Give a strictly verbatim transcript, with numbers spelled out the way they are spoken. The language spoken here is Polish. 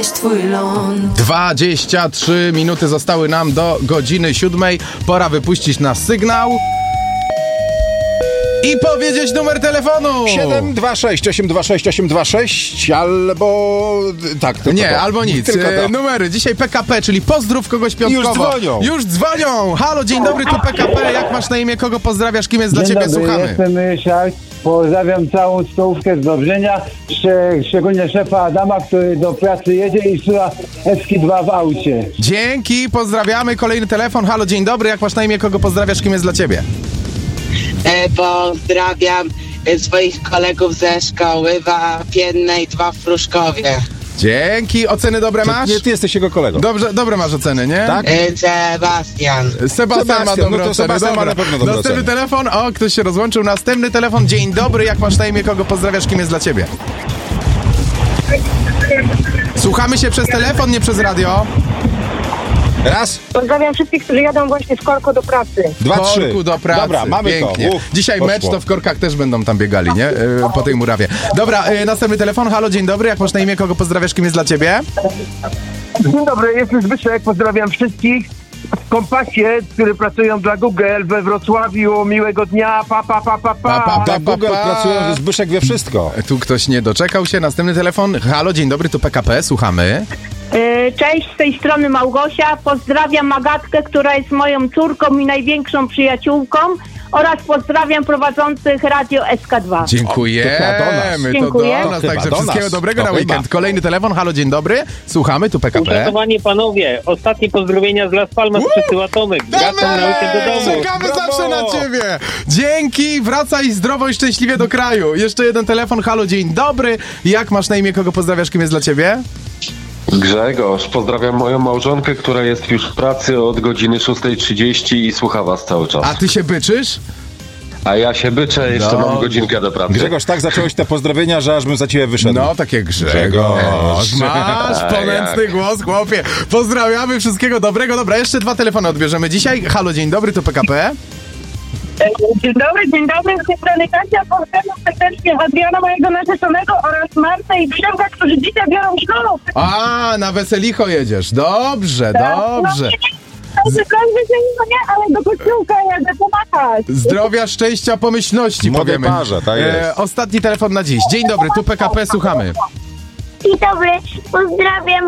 gdzieś twój ląd. dwadzieścia trzy minuty zostały nam do godziny siódmej. Pora wypuścić nasz sygnał i powiedzieć numer telefonu. siedem dwa sześć osiem dwa sześć osiem dwa sześć albo... Tak, tylko Nie, to. albo nic. Tylko E, to. numery. Dzisiaj P K P, czyli pozdrów kogoś piątkowo. Już dzwonią. Już dzwonią. Halo, dzień dobry, tu P K P. Jak masz na imię? Kogo pozdrawiasz? Kim jest dla Dzień ciebie? dobry, Słuchamy. jestem Ryszard. Pozdrawiam całą stołówkę z Dobrzenia, szcz- szczególnie szefa Adama, który do pracy jedzie i słucha Eski dwa w aucie. Dzięki, pozdrawiamy. Kolejny telefon. Halo, dzień dobry. Jak masz na imię? Kogo pozdrawiasz? Kim jest dla ciebie? E, pozdrawiam e, swoich kolegów ze szkoły wapiennej dwa w Pruszkowie. Dzięki. Oceny dobre masz? Nie, ty jesteś jego kolegą. Dobrze, dobre masz oceny, nie? Tak? E, Sebastian. Sebastian ma Sebastian, dobre no to oceny. Sebastian ma Dobra. na pewno dobre Następny oceny. telefon. O, ktoś się rozłączył. Następny telefon. Dzień dobry. Jak masz na imię? Kogo pozdrawiasz? Kim jest dla ciebie? Słuchamy się przez telefon, nie przez radio. Raz, Pozdrawiam wszystkich, którzy jadą właśnie z Korku do pracy. dwa, trzy. Korku do pracy. Dobra, mamy Pięknie. to. Uf, Dzisiaj poszło. mecz, to w korkach też będą tam biegali, nie? E, po tej murawie. Dobra, e, następny telefon. Halo, dzień dobry. Jak masz na imię? Kogo pozdrawiasz? Kim jest dla ciebie? Dzień dobry, jestem Zbyszek, pozdrawiam wszystkich w Kompasie, którzy pracują dla Google we Wrocławiu. Miłego dnia, pa, pa, pa, pa, pa. Pa, pa, Tak, pa, Google pa. pracują, że Zbyszek wie wszystko. Tu ktoś nie doczekał się. Następny telefon. Halo, dzień dobry, tu P K P. Słuchamy. Cześć, z tej strony Małgosia. Pozdrawiam Agatkę, która jest moją córką i największą przyjaciółką, oraz pozdrawiam prowadzących Radio S K dwa. Dziękujemy. O, to chyba do nas. To Dziękuję. do nas. To Także chyba do wszystkiego nas. dobrego To na chyba. weekend. Kolejny telefon. Halo, dzień dobry. Słuchamy, tu P K P. Uszanowani panowie, ostatnie pozdrowienia z Las Palmas przesyła Tomek. Wracam na weekend do domu. Czekamy Brawo! zawsze na ciebie. Dzięki, wracaj zdrowo i szczęśliwie do kraju. Jeszcze jeden telefon. Halo, dzień dobry. Jak masz na imię? Kogo pozdrawiasz? Kim jest dla ciebie? Grzegorz, pozdrawiam moją małżonkę, która jest już w pracy od godziny szósta trzydzieści i słucha was cały czas. A ty się byczysz? A ja się byczę, jeszcze No. mam godzinkę do pracy. Grzegorz, tak zacząłeś te pozdrowienia, że aż bym za ciebie wyszedł. No, takie Grzegorz. Grzegorz. Masz A, ponętny jak? głos, chłopie. Pozdrawiamy, wszystkiego dobrego. Dobra, jeszcze dwa telefony odbierzemy dzisiaj. Halo, dzień dobry, to P K P. Dzień dobry, dzień dobry. Z tej strony Kasia. Pozdrawiam serdecznie Adriana, mojego narzeczonego, oraz Martę i Przemka, którzy dzisiaj biorą ślub. A, na weselicho jedziesz. Dobrze, Tak, dobrze. No, nie, nie, ale do kościółka jadę pomachać. Zdrowia, szczęścia, pomyślności, Młodej powiemy. parze, tak jest. ostatni telefon na dziś. Dzień dobry, tu P K P, słuchamy. Dzień dobry, pozdrawiam